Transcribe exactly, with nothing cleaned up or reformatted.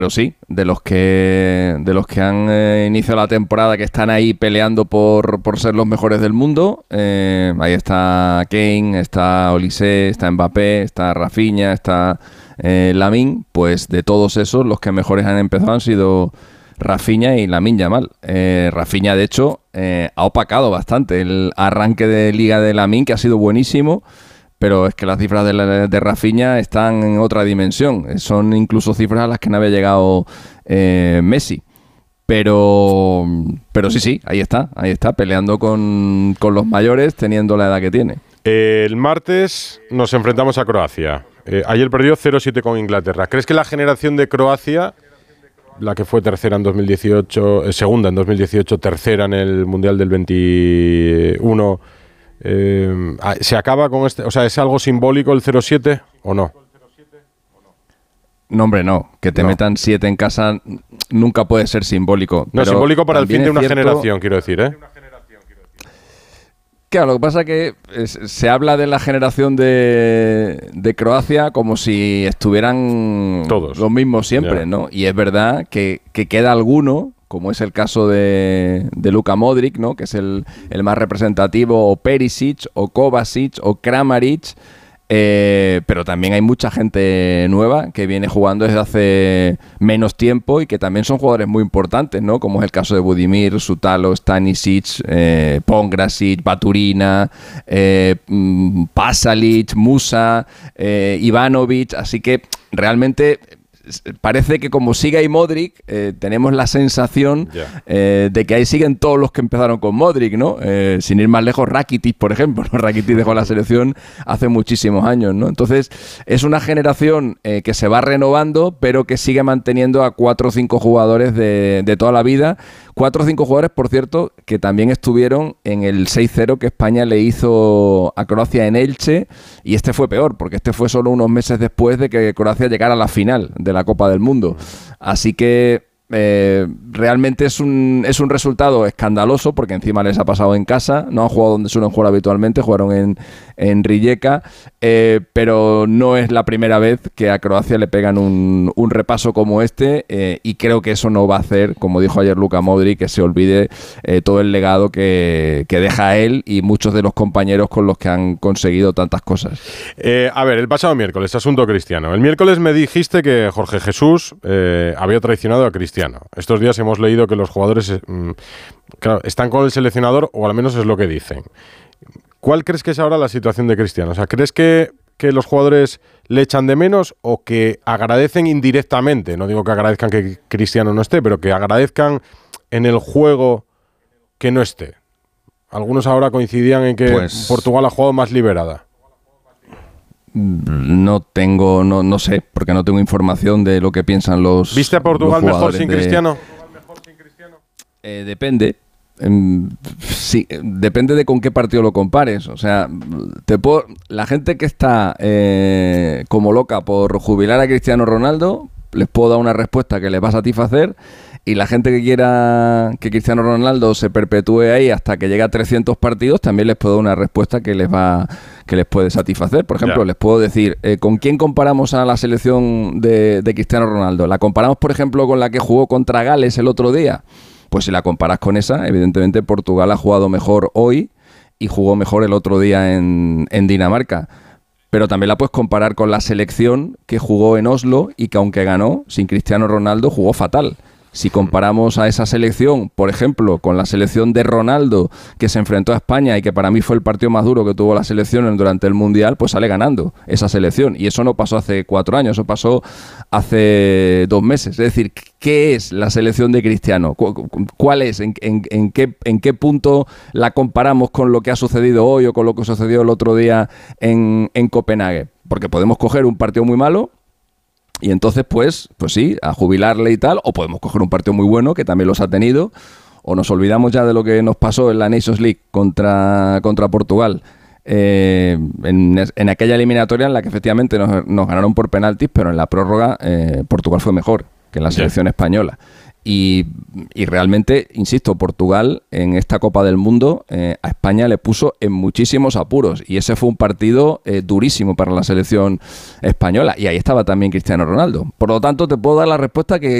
Pero sí, de los que de los que han eh, iniciado la temporada, que están ahí peleando por, por ser los mejores del mundo, eh, ahí está Kane, está Olise, está Mbappé, está Rafinha, está eh, Lamine. Pues de todos esos, los que mejores han empezado han sido Rafinha y Lamine Yamal. Eh, Rafinha, de hecho, eh, ha opacado bastante el arranque de liga de Lamine, que ha sido buenísimo. Pero es que las cifras de, la, de Rafinha están en otra dimensión. Son incluso cifras a las que no había llegado eh, Messi. Pero pero sí, sí, ahí está. Ahí está, peleando con, con los mayores, teniendo la edad que tiene. Eh, el martes nos enfrentamos a Croacia. Eh, ayer perdió cero siete con Inglaterra. ¿Crees que la generación de Croacia, la que fue tercera en dos mil dieciocho, eh, segunda en dos mil dieciocho, tercera en el Mundial del veintiuno... Eh, ¿se acaba con este? O sea, ¿es algo simbólico el cero siete o no? No, hombre, no. Que te no. metan siete en casa nunca puede ser simbólico. No, pero simbólico para el fin de una cierto, generación, quiero decir, ¿eh? Claro, lo que pasa es que es, se habla de la generación de, de Croacia como si estuvieran todos los mismos siempre, yeah. ¿no? Y es verdad que, que queda alguno, como es el caso de, de Luka Modric, ¿no? Que es el, el más representativo, o Perisic, o Kovacic, o Kramaric, eh, pero también hay mucha gente nueva que viene jugando desde hace menos tiempo y que también son jugadores muy importantes, ¿no? Como es el caso de Budimir, Sutalo, Stanisic, eh, Pongrasic, Baturina, eh, Pasalic, Musa, eh, Ivanovic, así que realmente parece que como sigue ahí Modric, eh, tenemos la sensación yeah. eh, de que ahí siguen todos los que empezaron con Modric, ¿no? Eh, sin ir más lejos, Rakitic, por ejemplo, ¿no? Rakitic dejó la selección hace muchísimos años, ¿no? Entonces, es una generación eh, que se va renovando, pero que sigue manteniendo a cuatro o cinco jugadores de, de toda la vida. Cuatro o cinco jugadores, por cierto, que también estuvieron en el seis cero que España le hizo a Croacia en Elche, y este fue peor, porque este fue solo unos meses después de que Croacia llegara a la final de la Copa del Mundo. Así que eh, realmente es un, es un resultado escandaloso, porque encima les ha pasado en casa, no han jugado donde suelen jugar habitualmente, jugaron en, en Rijeka, eh, pero no es la primera vez que a Croacia le pegan un, un repaso como este, eh, y creo que eso no va a hacer, como dijo ayer Luka Modric, que se olvide eh, todo el legado que, que deja él y muchos de los compañeros con los que han conseguido tantas cosas. Eh, a ver, el pasado miércoles, asunto Cristiano. El miércoles me dijiste que Jorge Jesús eh, había traicionado a Cristiano. Estos días hemos leído que los jugadores eh, claro, están con el seleccionador, o al menos es lo que dicen. ¿Cuál crees que es ahora la situación de Cristiano? O sea, ¿crees que, que los jugadores le echan de menos o que agradecen indirectamente? No digo que agradezcan que Cristiano no esté, pero que agradezcan en el juego que no esté. Algunos ahora coincidían en que pues, Portugal ha jugado más liberada. No tengo, no, no sé, porque no tengo información de lo que piensan los ¿Viste a Portugal mejor sin de, Cristiano? Eh, depende. Eh, sí, depende de con qué partido lo compares. O sea, te puedo, la gente que está eh, como loca por jubilar a Cristiano Ronaldo, les puedo dar una respuesta que les va a satisfacer. Y la gente que quiera que Cristiano Ronaldo se perpetúe ahí hasta que llegue a trescientos partidos, también les puedo dar una respuesta que les va que les puede satisfacer. Por ejemplo, yeah. les puedo decir, eh, ¿con quién comparamos a la selección de, de Cristiano Ronaldo? ¿La comparamos, por ejemplo, con la que jugó contra Gales el otro día? Pues si la comparas con esa, evidentemente Portugal ha jugado mejor hoy y jugó mejor el otro día en, en Dinamarca. Pero también la puedes comparar con la selección que jugó en Oslo y que, aunque ganó, sin Cristiano Ronaldo jugó fatal. Si comparamos a esa selección, por ejemplo, con la selección de Ronaldo, que se enfrentó a España y que para mí fue el partido más duro que tuvo la selección durante el Mundial, pues sale ganando esa selección. Y eso no pasó hace cuatro años, eso pasó hace dos meses. Es decir, ¿qué es la selección de Cristiano? ¿Cuál es? ¿En, en, en, qué, en qué punto la comparamos con lo que ha sucedido hoy o con lo que sucedió el otro día en, en Copenhague? Porque podemos coger un partido muy malo y entonces, pues, pues sí, a jubilarle y tal, o podemos coger un partido muy bueno, que también los ha tenido, o nos olvidamos ya de lo que nos pasó en la Nations League contra, contra Portugal, eh, en, en aquella eliminatoria en la que efectivamente nos, nos ganaron por penaltis, pero en la prórroga eh, Portugal fue mejor que la selección yeah. española. Y, y realmente, insisto, Portugal en esta Copa del Mundo eh, a España le puso en muchísimos apuros y ese fue un partido eh, durísimo para la selección española y ahí estaba también Cristiano Ronaldo. Por lo tanto, te puedo dar la respuesta que